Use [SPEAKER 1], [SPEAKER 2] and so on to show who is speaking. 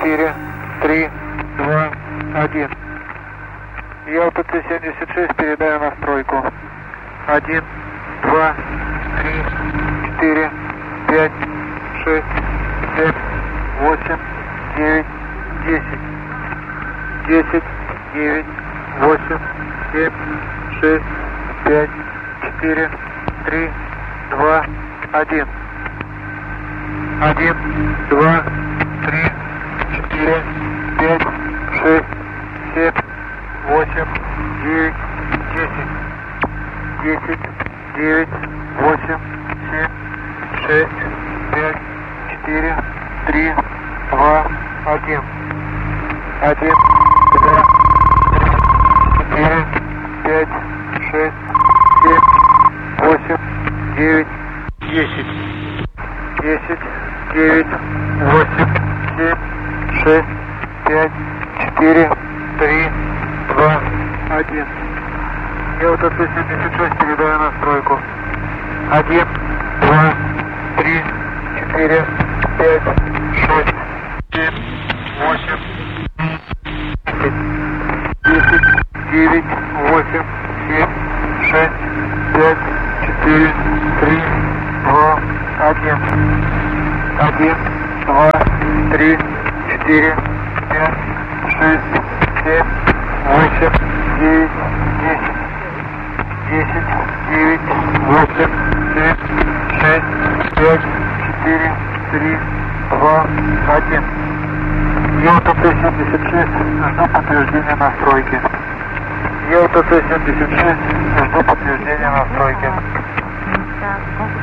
[SPEAKER 1] 4, 3, 2, 1. Ялта Т-76, передаю настройку. 1, 2, 3, 4, 5, 6, 7, 8, 9, 10. 10, 9, 8, 7, 6, 5, 4, 3, 2, 1. 1, 2, 3, 4, 5, 6, 7, 8, 9, 10. 10, 9, 8, 7, 6, 5, 4, 3, 2, 1. 1, 2, 4, 5, 6, 7, 8, 9, 10. 10, 9, 8, 7, 6, 5, 4, 3, 2, 1. Ялта Т-76, передаю настройку. 1, 2, 3, 4, 5, 6, 7, 8, 10, 9, 8, 7, 6, 5, 4, 3, 2, 1. 1, 2, 3, 4, 5, 6, 7, 8, 9, 10. 10, 9, 8, 7, 6, 5, 4, 3, 2, 1. Ялта Т-76, жду подтверждения настройки. Ялта Т-76, жду подтверждения настройки.